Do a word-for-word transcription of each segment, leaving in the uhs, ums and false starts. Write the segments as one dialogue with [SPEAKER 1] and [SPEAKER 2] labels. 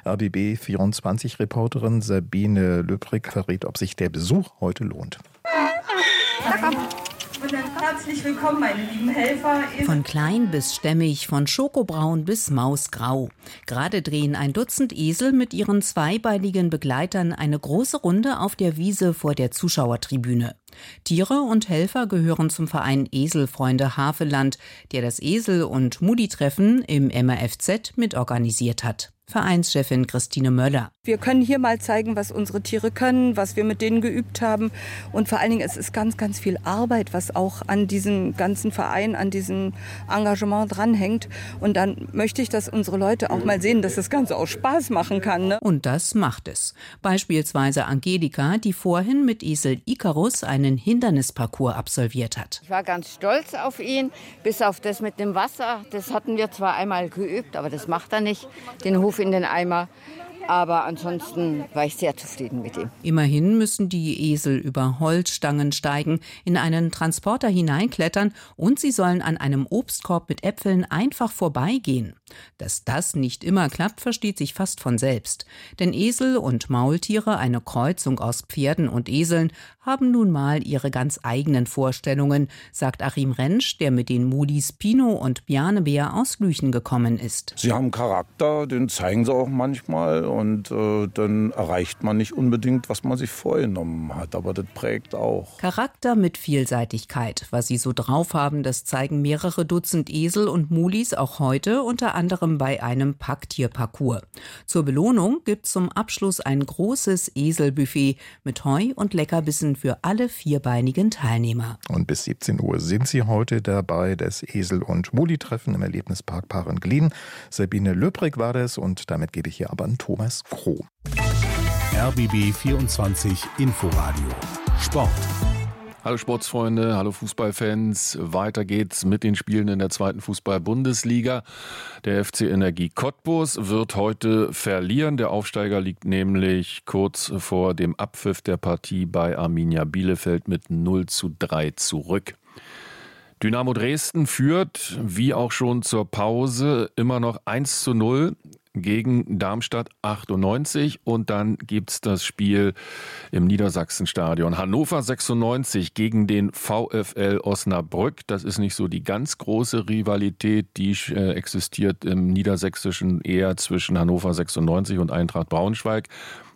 [SPEAKER 1] R B B vierundzwanzig-Reporterin Sabine Löbrig verrät, ob sich der Besuch heute lohnt.
[SPEAKER 2] Und dann herzlich willkommen, meine lieben Helfer.
[SPEAKER 3] Von klein bis stämmig, von schokobraun bis mausgrau. Gerade drehen ein Dutzend Esel mit ihren zweibeinigen Begleitern eine große Runde auf der Wiese vor der Zuschauertribüne. Tiere und Helfer gehören zum Verein Eselfreunde Havelland, der das Esel- und Mudi-Treffen im M A F Z mitorganisiert hat. Vereinschefin Christine Möller.
[SPEAKER 4] Wir können hier mal zeigen, was unsere Tiere können, was wir mit denen geübt haben. Und vor allen Dingen, es ist ganz, ganz viel Arbeit, was auch an diesem ganzen Verein, an diesem Engagement dranhängt. Und dann möchte ich, dass unsere Leute auch mal sehen, dass das Ganze auch Spaß machen kann. Ne?
[SPEAKER 3] Und das macht es. Beispielsweise Angelika, die vorhin mit Esel Icarus einen Hindernisparcours absolviert hat.
[SPEAKER 5] Ich war ganz stolz auf ihn, bis auf das mit dem Wasser. Das hatten wir zwar einmal geübt, aber das macht er nicht, den Huf in den Eimer. Aber ansonsten war ich sehr zufrieden mit ihm.
[SPEAKER 3] Immerhin müssen die Esel über Holzstangen steigen, in einen Transporter hineinklettern und sie sollen an einem Obstkorb mit Äpfeln einfach vorbeigehen. Dass das nicht immer klappt, versteht sich fast von selbst. Denn Esel und Maultiere, eine Kreuzung aus Pferden und Eseln, haben nun mal ihre ganz eigenen Vorstellungen, sagt Achim Rentsch, der mit den Mudis Pino und Bjanebär aus Lüchen gekommen ist.
[SPEAKER 6] Sie haben Charakter, den zeigen sie auch manchmal. Und äh, dann erreicht man nicht unbedingt, was man sich vorgenommen hat. Aber das prägt auch.
[SPEAKER 3] Charakter mit Vielseitigkeit. Was sie so drauf haben, das zeigen mehrere Dutzend Esel und Mulis auch heute, unter anderem bei einem Packtierparcours. Zur Belohnung gibt es zum Abschluss ein großes Eselbuffet mit Heu und Leckerbissen für alle vierbeinigen Teilnehmer.
[SPEAKER 1] Und bis siebzehn Uhr sind sie heute dabei, das Esel- und Muli-Treffen im Erlebnispark Parenglin. Sabine Löbrig war das und damit gebe ich hier aber an Thomas Kroh.
[SPEAKER 7] R B B vierundzwanzig Inforadio Sport.
[SPEAKER 8] Hallo Sportsfreunde, hallo Fußballfans. Weiter geht's mit den Spielen in der zweiten Fußball-Bundesliga. Der F C Energie Cottbus wird heute verlieren. Der Aufsteiger liegt nämlich kurz vor dem Abpfiff der Partie bei Arminia Bielefeld mit null zu drei zurück. Dynamo Dresden führt, wie auch schon zur Pause, immer noch eins zu null. Gegen Darmstadt achtundneunzig und dann gibt's das Spiel im Niedersachsenstadion. Hannover sechsundneunzig gegen den VfL Osnabrück. Das ist nicht so die ganz große Rivalität, die äh, existiert im Niedersächsischen eher zwischen Hannover sechsundneunzig und Eintracht Braunschweig.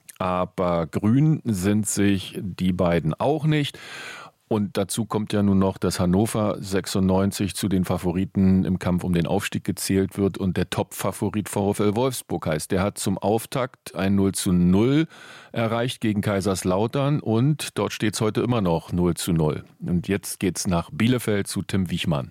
[SPEAKER 8] Aber grün sind sich die beiden auch nicht. Und dazu kommt ja nun noch, dass Hannover sechsundneunzig zu den Favoriten im Kampf um den Aufstieg gezählt wird und der Top-Favorit VfL Wolfsburg heißt. Der hat zum Auftakt ein null zu null erreicht gegen Kaiserslautern und dort steht es heute immer noch null zu null. Und jetzt geht's nach Bielefeld zu Tim Wichmann.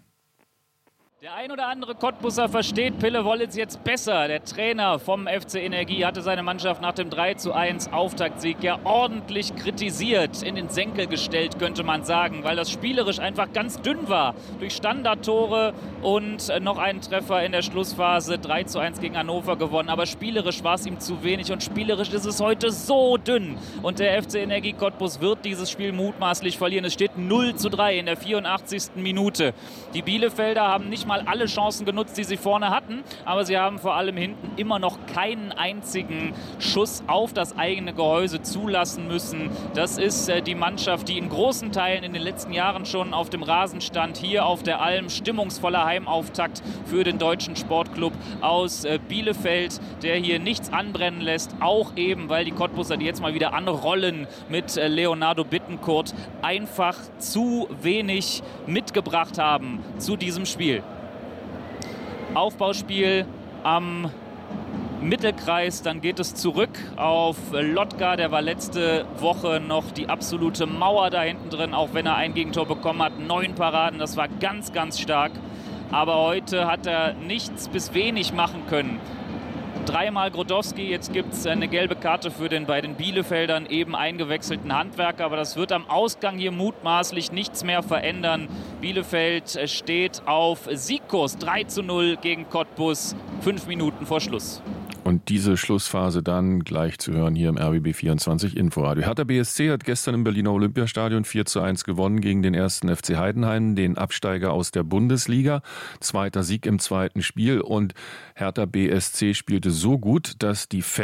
[SPEAKER 9] Der ein oder andere Cottbusser versteht Pille Wollitz jetzt besser. Der Trainer vom F C Energie hatte seine Mannschaft nach dem drei zu eins Auftaktsieg ja ordentlich kritisiert, in den Senkel gestellt, könnte man sagen, weil das spielerisch einfach ganz dünn war. Durch Standardtore und noch einen Treffer in der Schlussphase, drei zu eins gegen Hannover gewonnen. Aber spielerisch war es ihm zu wenig und spielerisch ist es heute so dünn. Und der F C Energie Cottbus wird dieses Spiel mutmaßlich verlieren. Es steht null zu drei in der vierundachtzigsten Minute. Die Bielefelder haben nicht mal alle Chancen genutzt, die sie vorne hatten, aber sie haben vor allem hinten immer noch keinen einzigen Schuss auf das eigene Gehäuse zulassen müssen. Das ist äh, die Mannschaft, die in großen Teilen in den letzten Jahren schon auf dem Rasen stand, hier auf der Alm. Stimmungsvoller Heimauftakt für den deutschen Sportclub aus äh, Bielefeld, der hier nichts anbrennen lässt, auch eben, weil die Cottbusser, die jetzt mal wieder anrollen mit äh, Leonardo Bittencourt, einfach zu wenig mitgebracht haben zu diesem Spiel. Aufbauspiel am Mittelkreis, dann geht es zurück auf Lotka, der war letzte Woche noch die absolute Mauer da hinten drin, auch wenn er ein Gegentor bekommen hat, neun Paraden, das war ganz, ganz stark, aber heute hat er nichts bis wenig machen können. Dreimal Grodowski, jetzt gibt es eine gelbe Karte für den bei den Bielefeldern eben eingewechselten Handwerker, aber das wird am Ausgang hier mutmaßlich nichts mehr verändern. Bielefeld steht auf Siegkurs, drei zu null gegen Cottbus, fünf Minuten vor Schluss.
[SPEAKER 8] Und diese Schlussphase dann gleich zu hören hier im R B B vierundzwanzig Inforadio. Hertha B S C hat gestern im Berliner Olympiastadion vier zu eins gewonnen gegen den ersten F C Heidenheim, den Absteiger aus der Bundesliga. Zweiter Sieg im zweiten Spiel und Hertha B S C spielte so gut, dass die Fans